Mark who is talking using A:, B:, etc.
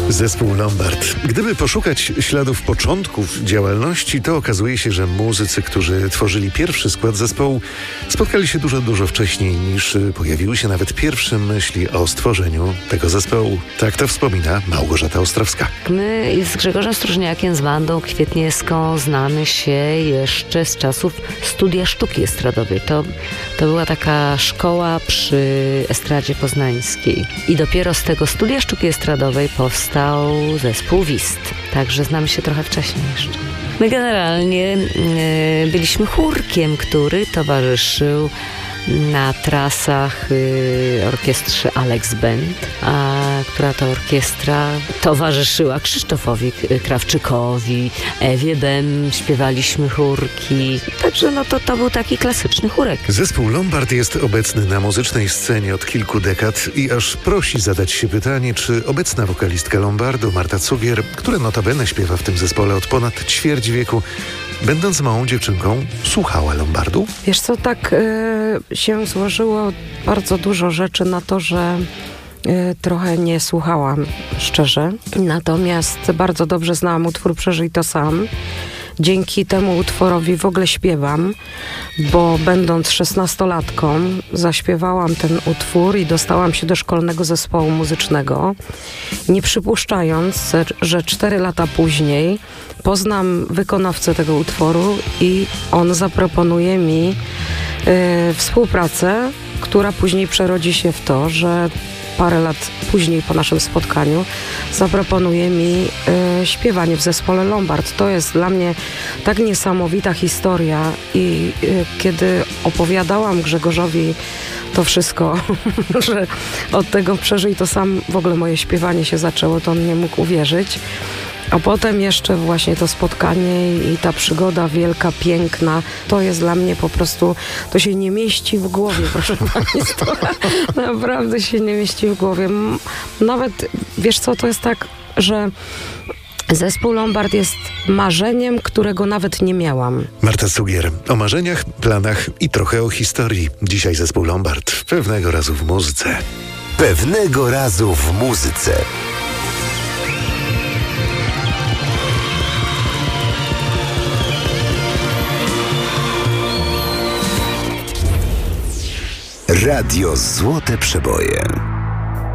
A: Zespół Lombard. Gdyby poszukać śladów początków działalności, to okazuje się, że muzycy, którzy tworzyli pierwszy skład zespołu, spotkali się dużo wcześniej, niż pojawiły się nawet pierwsze myśli o stworzeniu tego zespołu. Tak to wspomina Małgorzata Ostrowska.
B: My z Grzegorzem Stróżniakiem, z Wandą Kwietniewską znamy się jeszcze z czasów studia sztuki estradowej. To była taka szkoła przy Estradzie Poznańskiej. I dopiero z tego studia sztuki estradowej powstał zespół WIST. Także znamy się trochę wcześniej jeszcze. My generalnie byliśmy chórkiem, który towarzyszył na trasach orkiestrze Alex Band, która to orkiestra towarzyszyła Krzysztofowi Krawczykowi, Ewie Bem, śpiewaliśmy chórki. Także to był taki klasyczny chórek.
A: Zespół Lombard jest obecny na muzycznej scenie od kilku dekad i aż prosi zadać się pytanie, czy obecna wokalistka Lombardu, Marta Cugier, która notabene śpiewa w tym zespole od ponad ćwierć wieku, będąc małą dziewczynką, słuchała Lombardu?
C: Wiesz co, tak się złożyło bardzo dużo rzeczy na to, że trochę nie słuchałam, szczerze. Natomiast bardzo dobrze znałam utwór Przeżyj to sam. Dzięki temu utworowi w ogóle śpiewam, bo będąc 16-latką zaśpiewałam ten utwór i dostałam się do szkolnego zespołu muzycznego, nie przypuszczając, że 4 lata później poznam wykonawcę tego utworu i on zaproponuje mi współpracę, która później przerodzi się w to, że parę lat później po naszym spotkaniu zaproponuje mi śpiewanie w zespole Lombard. To jest dla mnie tak niesamowita historia i kiedy opowiadałam Grzegorzowi to wszystko, że od tego Przeżyj to sam w ogóle moje śpiewanie się zaczęło, to on nie mógł uwierzyć. A potem jeszcze właśnie to spotkanie i ta przygoda wielka, piękna, to jest dla mnie po prostu, to się nie mieści w głowie, proszę Państwa. Naprawdę się nie mieści w głowie. Nawet, wiesz co, to jest tak, że zespół Lombard jest marzeniem, którego nawet nie miałam.
A: Marta Cugier. O marzeniach, planach i trochę o historii. Dzisiaj zespół Lombard. Pewnego razu w muzyce.
D: Pewnego razu w muzyce. Radio Złote Przeboje.